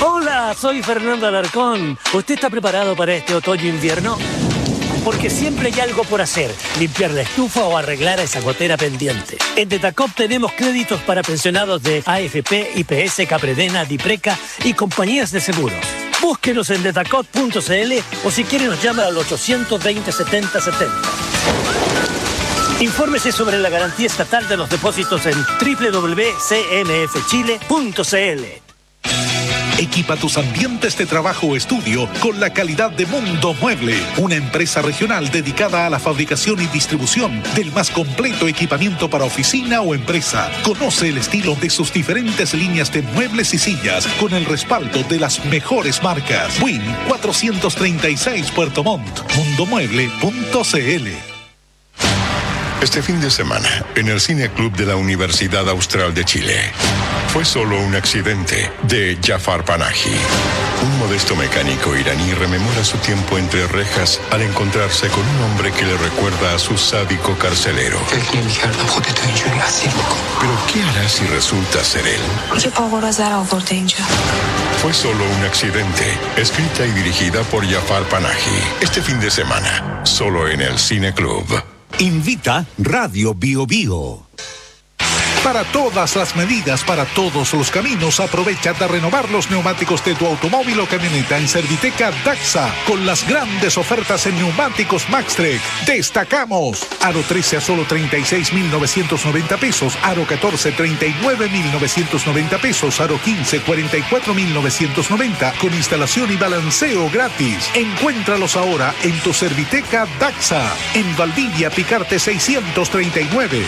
Hola, soy Fernando Alarcón. ¿Usted está preparado para este otoño-invierno? Porque siempre hay algo por hacer, limpiar la estufa o arreglar esa gotera pendiente. En Detacop tenemos créditos para pensionados de AFP, IPS, Capredena, Dipreca y compañías de seguros. Búsquenos en detacop.cl o si quiere nos llama al 820-7070. Infórmese sobre la garantía estatal de los depósitos en www.cmfchile.cl. Equipa tus ambientes de trabajo o estudio con la calidad de Mundo Mueble, una empresa regional dedicada a la fabricación y distribución del más completo equipamiento para oficina o empresa. Conoce el estilo de sus diferentes líneas de muebles y sillas con el respaldo de las mejores marcas. Win 436 Puerto Montt, mundomueble.cl. Este fin de semana, en el Cine Club de la Universidad Austral de Chile, fue solo un accidente de Jafar Panahi. Un modesto mecánico iraní rememora su tiempo entre rejas al encontrarse con un hombre que le recuerda a su sádico carcelero. Pero ¿qué hará si resulta ser él? Fue solo un accidente, escrita y dirigida por Jafar Panahi. Este fin de semana, solo en el Cine Club. Invita Radio Bio Bio. Para todas las medidas, para todos los caminos, aprovecha de renovar los neumáticos de tu automóvil o camioneta en Serviteca Daxa, con las grandes ofertas en neumáticos Maxtrek. Destacamos: Aro 13 a solo 36.990 pesos, Aro 14 39.990 pesos, Aro 15 44.990, con instalación y balanceo gratis. Encuéntralos ahora en tu Serviteca Daxa, en Valdivia Picarte 639.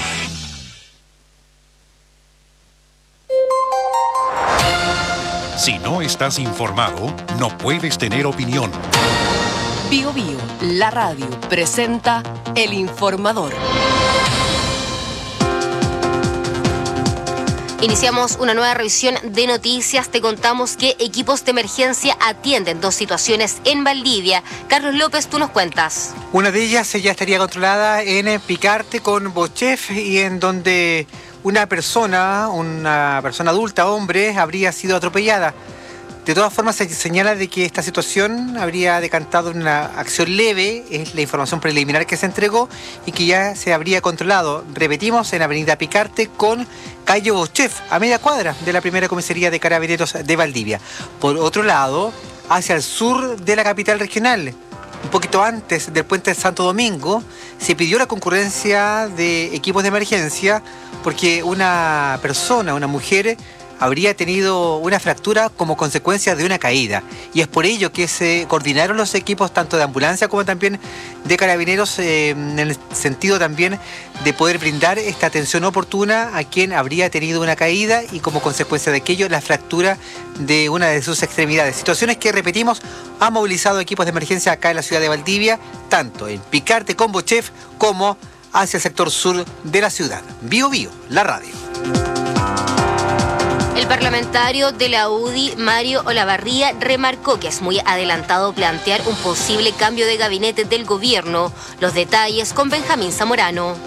Si no estás informado, no puedes tener opinión. Bio Bio, la radio, presenta El Informador. Iniciamos una nueva revisión de noticias. Te contamos que equipos de emergencia atienden 2 situaciones en Valdivia. Carlos López, tú nos cuentas. Una de ellas ya estaría controlada en Picarte con Bochef, y en donde una persona adulta, hombre, habría sido atropellada. De todas formas, se señala de que esta situación habría decantado en una acción leve, es la información preliminar que se entregó, y que ya se habría controlado. Repetimos, en Avenida Picarte con calle Bochef, a media cuadra de la primera comisaría de Carabineros de Valdivia. Por otro lado, hacia el sur de la capital regional, un poquito antes del puente de Santo Domingo, se pidió la concurrencia de equipos de emergencia porque una persona, una mujer, habría tenido una fractura como consecuencia de una caída. Y es por ello que se coordinaron los equipos tanto de ambulancia como también de carabineros en el sentido también de poder brindar esta atención oportuna a quien habría tenido una caída y como consecuencia de aquello la fractura de una de sus extremidades. Situaciones que, repetimos, ha movilizado equipos de emergencia acá en la ciudad de Valdivia, tanto en Picarte con Bochef como hacia el sector sur de la ciudad. Bio Bio, la radio. El parlamentario de la UDI, Mario Olavarría, remarcó que es muy adelantado plantear un posible cambio de gabinete del gobierno. Los detalles con Benjamín Zamorano.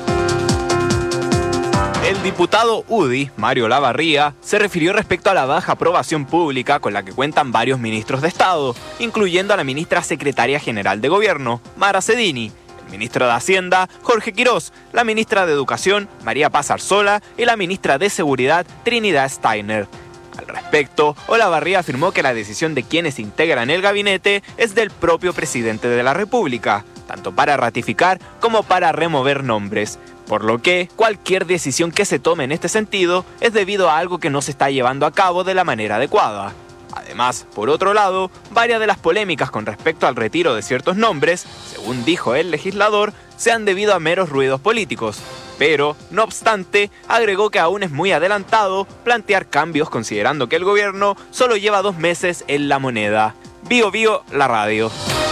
El diputado UDI, Mario Olavarría, se refirió respecto a la baja aprobación pública con la que cuentan varios ministros de Estado, incluyendo a la ministra secretaria general de Gobierno, Mara Cedini, el ministro de Hacienda, Jorge Quirós, la ministra de Educación, María Paz Arzola, y la ministra de Seguridad, Trinidad Steiner. Al respecto, Olavarría afirmó que la decisión de quienes integran el gabinete es del propio presidente de la República, tanto para ratificar como para remover nombres, por lo que cualquier decisión que se tome en este sentido es debido a algo que no se está llevando a cabo de la manera adecuada. Además, por otro lado, varias de las polémicas con respecto al retiro de ciertos nombres, según dijo el legislador, se han debido a meros ruidos políticos. Pero, no obstante, agregó que aún es muy adelantado plantear cambios considerando que el gobierno solo lleva 2 meses en la moneda. Bio Bio, la radio.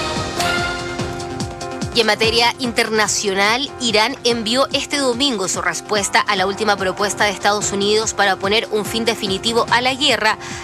Y en materia internacional, Irán envió este domingo su respuesta a la última propuesta de Estados Unidos para poner un fin definitivo a la guerra,